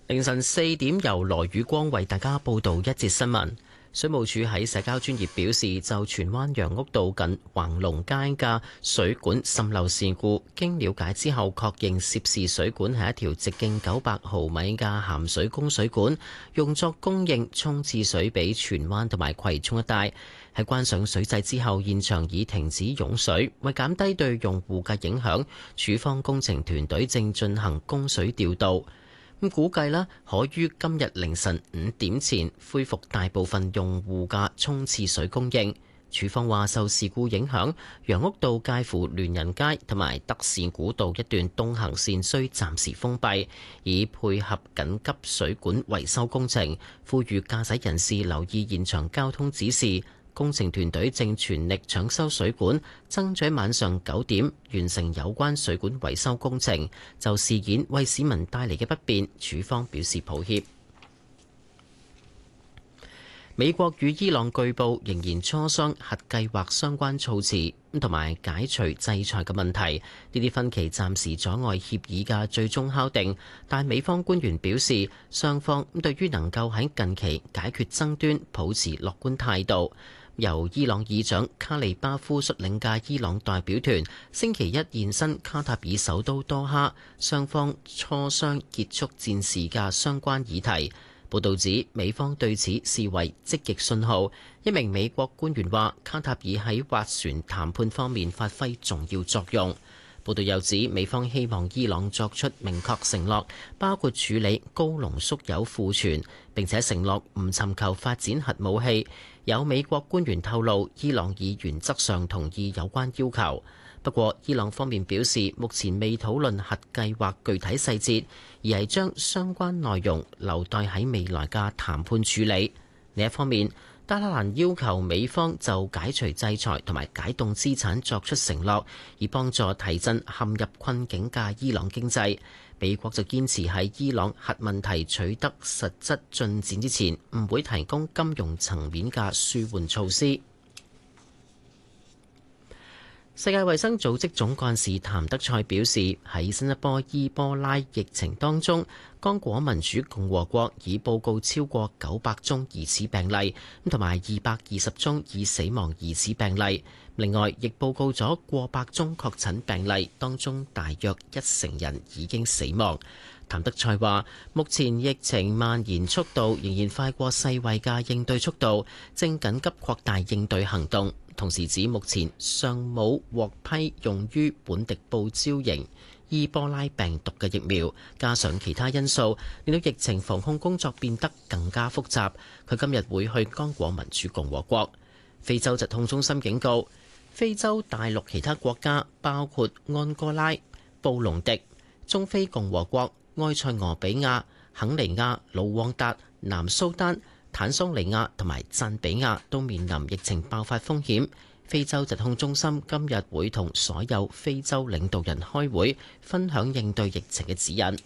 凌晨4點，由羅宇光為大家報道一節新聞。水務署喺社交專頁表示，就荃灣楊屋道近橫龍街嘅水管滲漏事故，經了解之後，確認涉事水管係一條直徑900毫米嘅鹹水供水管，用作供應沖廁水俾荃灣同埋葵涌一帶。喺關上水掣之後，現場已停止湧水，為減低對用戶嘅影響，署方工程團隊正進行供水調度。估計可於今日凌晨5點前恢復大部分用戶嘅沖廁水供應。署方話，受事故影響，楊屋道介乎聯仁街同埋德士古道一段東行線需暫時封閉，以配合緊急水管維修工程。呼籲駕駛人士留意現場交通指示。工程團隊正全力搶修水管，爭取晚上9點完成有關水管維修工程。就事件為市民帶嚟嘅不便，署方表示抱歉。美國與伊朗據報仍然磋商核計劃相關措辭，同埋解除制裁嘅問題。呢啲分歧暫時阻礙協議嘅最終敲定，但美方官員表示，雙方對於能夠喺近期解決爭端保持樂觀態度。由伊朗議長卡利巴夫率領嘅伊朗代表團星期一現身卡塔爾首都多哈，雙方磋商結束戰事嘅相關議題。報導指，美方對此視為積極信號。一名美國官員話，卡塔爾喺斡旋談判方面發揮重要作用。報道又指，美方希望伊朗作出明確承諾，包括處理高濃縮鈾庫存，並且承諾唔尋求發展核武器。有美國官員透露，伊朗已原則上同意有關要求。不過，伊朗方面表示，目前未討論核計劃具體細節，而係將相關內容留待喺未來嘅談判處理。另一方面，德黑蘭要求美方就解除制裁同埋解凍資產作出承諾，以幫助提振陷入困境嘅伊朗經濟。美國就堅持喺伊朗核問題取得實質進展之前，唔會提供金融層面嘅舒緩措施。世界衛生組織總幹事譚德塞表示，喺新一波伊波拉疫情當中，剛果民主共和國已報告超過900宗疑似病例，同埋220宗已死亡疑似病例。另外，亦報告咗過百宗確診病例，當中大約10%人已經死亡。譚德塞話，目前疫情蔓延速度仍然快過世衛嘅應對速度，正緊急擴大應對行動。同時指目前尚冇獲批用於本地報招型伊波拉病毒嘅疫苗，加上其他因素，令到疫情防控工作變得更加複雜。佢今日會去剛果民主共和國。非洲疾控中心警告，非洲大陸其他國家包括安哥拉、布隆迪、中非共和國、埃塞俄比亞、肯尼亞、盧旺達、南蘇丹、坦桑尼亞同埋贊比亞都面臨疫情爆發風險。非洲疾控中心今日會同所有非洲領導人開會，分享應對疫情嘅指引。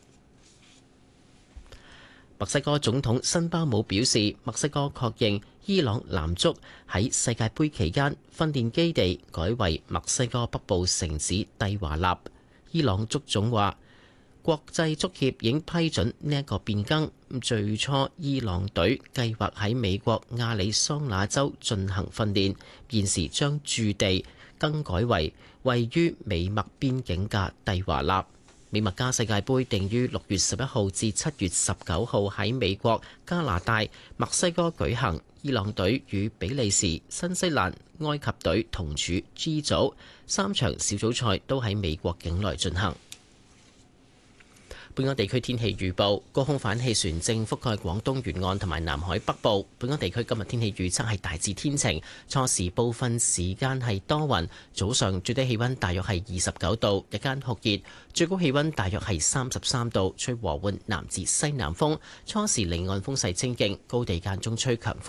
墨西哥總統辛巴姆表示，墨西哥確認伊朗男足喺世界盃期間訓練基地改為墨西哥北部城市蒂華納。伊朗足總話，國際足協已經批准呢一個變更。最初伊朗隊計劃喺美國亞利桑那州進行訓練，現時將駐地更改為位於美墨邊境嘅蒂華納。美墨加世界盃定於6月11號至7月19號喺美國、加拿大、墨西哥舉行。伊朗隊與比利時、新西蘭、埃及隊同處 G 組，3場小組賽都喺美國境內進行。本港地區天氣預報，高空反氣旋正覆蓋廣東沿岸同埋南海北部。本港地區今日天氣預測係大致天晴，初時部分時間係多雲，早上最低氣溫大約係29度，日間酷熱，最高氣溫大約係33度，吹和緩南至西南風，初時離岸風勢清勁，高地間中吹強風。